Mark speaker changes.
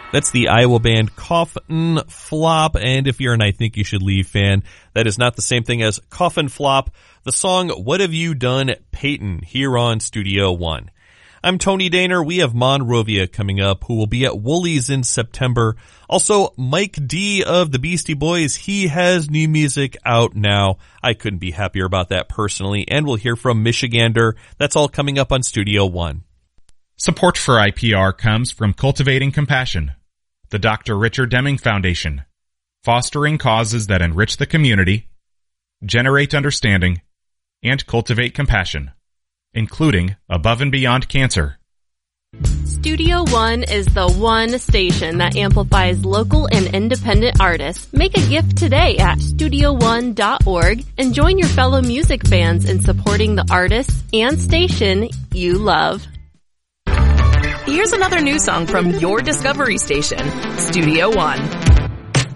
Speaker 1: That's the Iowa band Coffin Flop, and if you're an I Think You Should Leave fan, that is not the same thing as Coffin Flop. The song What Have You Done, Peyton, here on Studio One. I'm Tony Daner. We have Monrovia coming up, who will be at Woolies in September. Also, Mike D of the Beastie Boys. He has new music out now. I couldn't be happier about that personally. And we'll hear from Michigander. That's all coming up on Studio One.
Speaker 2: Support for IPR comes from Cultivating Compassion, the Dr. Richard Deming Foundation, fostering causes that enrich the community, generate understanding, and cultivate compassion, including Above and Beyond Cancer.
Speaker 3: Studio One is the one station that amplifies local and independent artists. Make a gift today at StudioOne.org and join your fellow music fans in supporting the artists and station you love.
Speaker 4: Here's another new song from your Discovery station, Studio One.